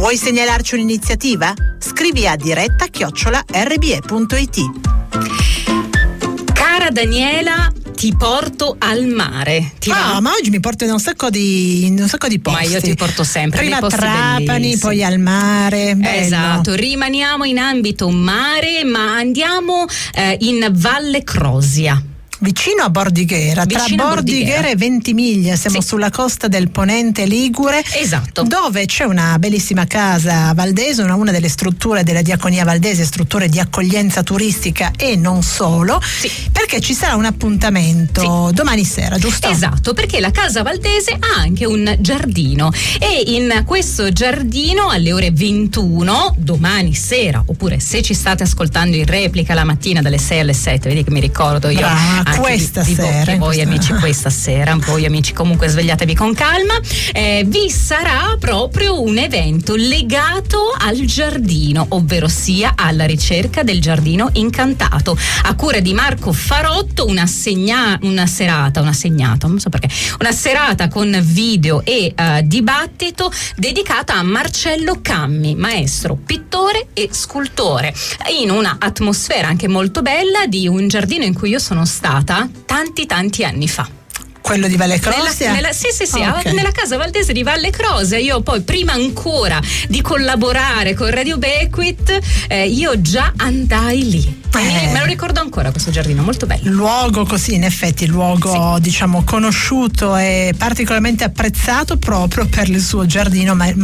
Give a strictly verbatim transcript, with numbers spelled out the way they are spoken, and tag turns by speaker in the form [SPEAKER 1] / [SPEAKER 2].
[SPEAKER 1] Vuoi segnalarci un'iniziativa? Scrivi a diretta chiocciola erre bi e punto it.
[SPEAKER 2] Cara Daniela, ti porto al mare. Ti
[SPEAKER 1] ah,
[SPEAKER 2] va?
[SPEAKER 1] ma oggi mi porto in un sacco di in un sacco di posti.
[SPEAKER 2] Ma io ti porto sempre
[SPEAKER 1] prima
[SPEAKER 2] nei posti
[SPEAKER 1] Trapani,
[SPEAKER 2] bellissimi.
[SPEAKER 1] poi al mare. Bello.
[SPEAKER 2] Esatto, rimaniamo in ambito mare, ma andiamo eh, in Valle Crosia.
[SPEAKER 1] Vicino a Bordighera,
[SPEAKER 2] Vicino
[SPEAKER 1] tra
[SPEAKER 2] a
[SPEAKER 1] Bordighera.
[SPEAKER 2] Bordighera
[SPEAKER 1] e Ventimiglia, siamo
[SPEAKER 2] sì.
[SPEAKER 1] sulla costa del ponente ligure,
[SPEAKER 2] esatto,
[SPEAKER 1] dove c'è una bellissima casa valdese, una, una delle strutture della Diaconia Valdese, strutture di accoglienza turistica e non solo,
[SPEAKER 2] sì.
[SPEAKER 1] perché ci sarà un appuntamento
[SPEAKER 2] sì.
[SPEAKER 1] domani sera, giusto?
[SPEAKER 2] Esatto, perché la casa valdese ha anche un giardino e in questo giardino alle ore ventuno domani sera, oppure se ci state ascoltando in replica la mattina dalle sei alle sette, vedi che mi ricordo io.
[SPEAKER 1] Brava.
[SPEAKER 2] Anche
[SPEAKER 1] questa
[SPEAKER 2] di, di
[SPEAKER 1] sera
[SPEAKER 2] voi, voi
[SPEAKER 1] questa...
[SPEAKER 2] amici questa sera, voi amici comunque svegliatevi con calma, eh, vi sarà proprio un evento legato al giardino, ovvero sia alla ricerca del giardino incantato, a cura di Marco Farotto, una, segna, una serata, una segnata, non so perché, una serata con video e uh, dibattito dedicata a Marcello Cammi, maestro, pittore e scultore, in una atmosfera anche molto bella di un giardino in cui io sono stata tanti tanti anni fa.
[SPEAKER 1] Quello di Valle Crosia?
[SPEAKER 2] Nella, nella, sì, sì, sì,
[SPEAKER 1] oh, okay.
[SPEAKER 2] nella casa valdese di Valle Crosia. Io poi, prima ancora di collaborare con Radio Bequit, eh, io già andai lì. Eh. Me lo ricordo ancora questo giardino, molto bello.
[SPEAKER 1] Luogo così, in effetti, luogo sì. diciamo conosciuto e particolarmente apprezzato proprio per il suo giardino, ma,